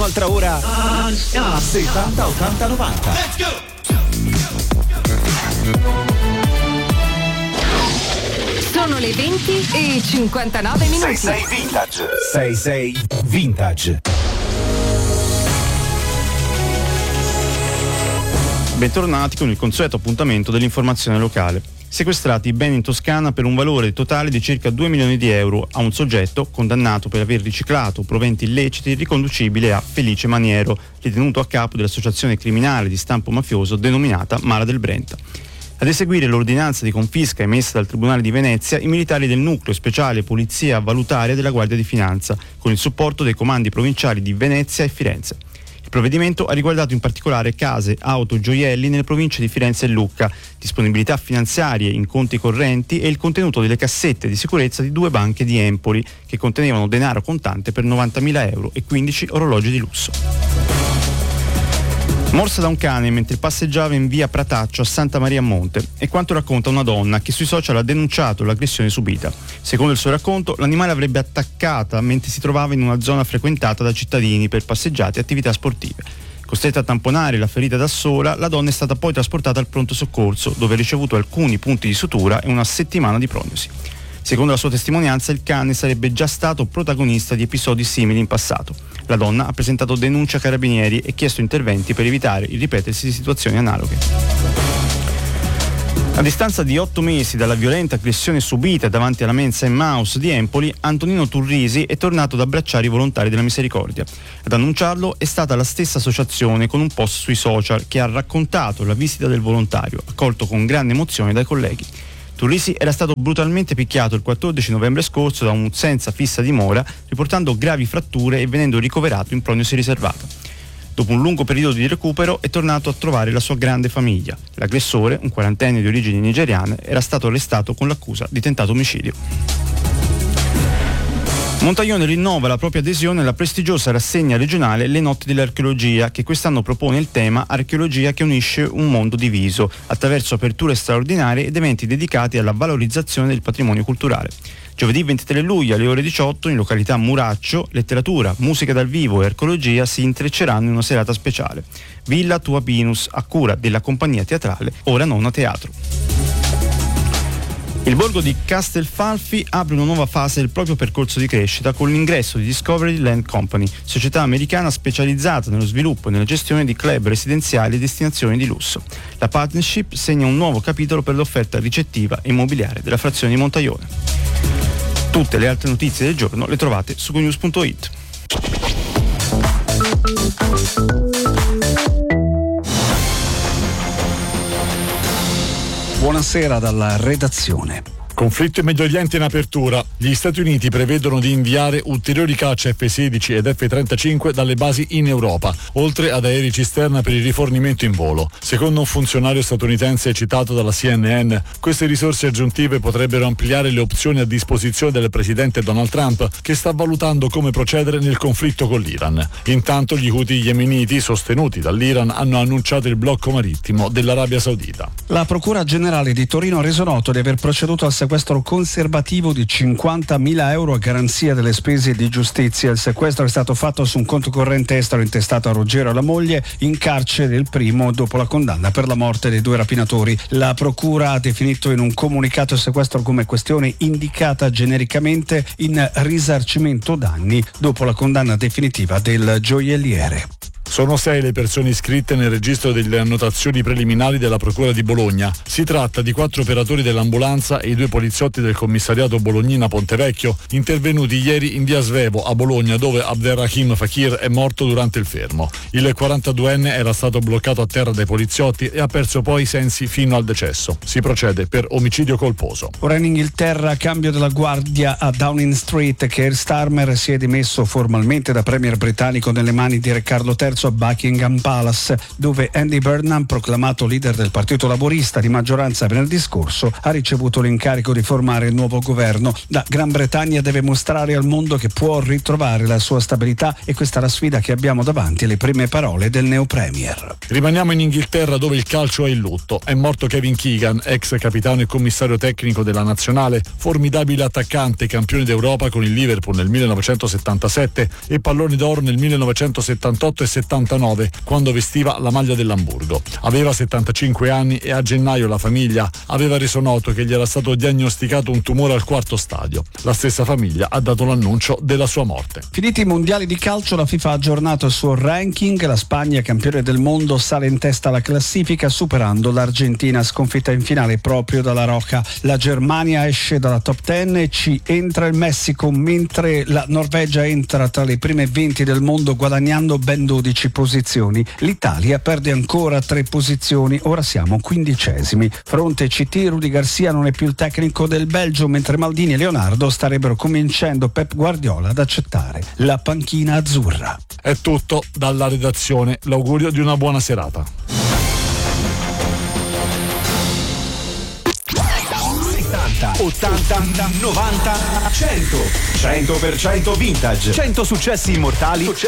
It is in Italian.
un'altra ora a 70 80 90. Let's go! Sono le 20:59. 66 Vintage. 66 Vintage. Bentornati con il consueto appuntamento dell'informazione locale. Sequestrati beni in Toscana per un valore totale di circa 2 milioni di euro a un soggetto condannato per aver riciclato proventi illeciti riconducibile a Felice Maniero, ritenuto a capo dell'associazione criminale di stampo mafioso denominata Mara del Brenta. Ad eseguire l'ordinanza di confisca emessa dal Tribunale di Venezia i militari del Nucleo Speciale Polizia Valutaria della Guardia di Finanza, con il supporto dei comandi provinciali di Venezia e Firenze. Il provvedimento ha riguardato in particolare case, auto, gioielli nelle province di Firenze e Lucca, disponibilità finanziarie in conti correnti e il contenuto delle cassette di sicurezza di 2 banche di Empoli che contenevano denaro contante per 90.000 euro e 15 orologi di lusso. Morsa da un cane mentre passeggiava in via Prataccio a Santa Maria a Monte, è quanto racconta una donna che sui social ha denunciato l'aggressione subita. Secondo il suo racconto, l'animale avrebbe attaccata mentre si trovava in una zona frequentata da cittadini per passeggiate e attività sportive. Costretta a tamponare la ferita da sola, la donna è stata poi trasportata al pronto soccorso, dove ha ricevuto alcuni punti di sutura e una settimana di prognosi. Secondo la sua testimonianza, il cane sarebbe già stato protagonista di episodi simili in passato. La donna ha presentato denuncia ai carabinieri e chiesto interventi per evitare il ripetersi di situazioni analoghe. A distanza di 8 mesi dalla violenta aggressione subita davanti alla mensa Emmaus di Empoli, Antonino Turrisi è tornato ad abbracciare i volontari della Misericordia. Ad annunciarlo è stata la stessa associazione con un post sui social che ha raccontato la visita del volontario, accolto con grande emozione dai colleghi. Turrisi era stato brutalmente picchiato il 14 novembre scorso da un senza fissa dimora, riportando gravi fratture e venendo ricoverato in prognosi riservata. Dopo un lungo periodo di recupero è tornato a trovare la sua grande famiglia. L'aggressore, un quarantenne di origini nigeriane, era stato arrestato con l'accusa di tentato omicidio. Montaglione rinnova la propria adesione alla prestigiosa rassegna regionale Le Notti dell'Archeologia, che quest'anno propone il tema Archeologia che unisce un mondo diviso, attraverso aperture straordinarie ed eventi dedicati alla valorizzazione del patrimonio culturale. Giovedì 23 luglio alle ore 18 in località Muraccio, letteratura, musica dal vivo e archeologia si intrecceranno in una serata speciale. Villa Tua Pinus, a cura della compagnia teatrale Ora Nona Teatro. Il borgo di Castelfalfi apre una nuova fase del proprio percorso di crescita con l'ingresso di Discovery Land Company, società americana specializzata nello sviluppo e nella gestione di club residenziali e destinazioni di lusso. La partnership segna un nuovo capitolo per l'offerta ricettiva e immobiliare della frazione di Montaglione. Tutte le altre notizie del giorno le trovate su gonews.it. Buonasera dalla redazione. Conflitto in Medio Oriente in apertura. Gli Stati Uniti prevedono di inviare ulteriori caccia F-16 ed F-35 dalle basi in Europa, oltre ad aerei cisterna per il rifornimento in volo. Secondo un funzionario statunitense citato dalla CNN, queste risorse aggiuntive potrebbero ampliare le opzioni a disposizione del presidente Donald Trump, che sta valutando come procedere nel conflitto con l'Iran. Intanto gli Houthi yemeniti, sostenuti dall'Iran, hanno annunciato il blocco marittimo dell'Arabia Saudita. La Procura Generale di Torino ha reso noto di aver proceduto al sequestro conservativo di 50.000 euro a garanzia delle spese di giustizia. Il sequestro è stato fatto su un conto corrente estero intestato a Ruggero e alla moglie, in carcere il primo dopo la condanna per la morte dei 2 rapinatori. La Procura ha definito in un comunicato il sequestro come questione indicata genericamente in risarcimento danni dopo la condanna definitiva del gioielliere. Sono 6 le persone iscritte nel registro delle annotazioni preliminari della Procura di Bologna. Si tratta di 4 operatori dell'ambulanza e i 2 poliziotti del commissariato Bolognina Pontevecchio, intervenuti ieri in via Svevo a Bologna, dove Abderrahim Fakir è morto durante il fermo. Il 42enne era stato bloccato a terra dai poliziotti e ha perso poi i sensi fino al decesso. Si procede per omicidio colposo. Ora in Inghilterra, cambio della guardia a Downing Street. Keir Starmer si è dimesso formalmente da premier britannico nelle mani di Re Carlo III attraverso Buckingham Palace, dove Andy Burnham, proclamato leader del Partito Laburista di maggioranza venerdì scorso, ha ricevuto l'incarico di formare il nuovo governo. La Gran Bretagna deve mostrare al mondo che può ritrovare la sua stabilità e questa è la sfida che abbiamo davanti, le prime parole del neo premier. Rimaniamo in Inghilterra, dove il calcio è in lutto. È morto Kevin Keegan, ex capitano e commissario tecnico della nazionale, formidabile attaccante, campione d'Europa con il Liverpool nel 1977 e palloni d'oro nel 1978 e 79, quando vestiva la maglia dell'Amburgo. Aveva 75 anni e a gennaio la famiglia aveva reso noto che gli era stato diagnosticato un tumore al quarto stadio. La stessa famiglia ha dato l'annuncio della sua morte. Finiti i mondiali di calcio, la FIFA ha aggiornato il suo ranking. La Spagna, campione del mondo, sale in testa alla classifica superando l'Argentina, sconfitta in finale proprio dalla Roca. La Germania esce dalla top 10 e ci entra il Messico, mentre la Norvegia entra tra le prime 20 del mondo guadagnando ben 12 posizioni. L'Italia perde ancora 3 posizioni, ora siamo 15esimi. Fronte CT, Rudi Garcia non è più il tecnico del Belgio, mentre Maldini e Leonardo starebbero convincendo Pep Guardiola ad accettare la panchina azzurra. È tutto dalla redazione, l'augurio di una buona serata. 80, 90, 100. 100% vintage. 100 successi immortali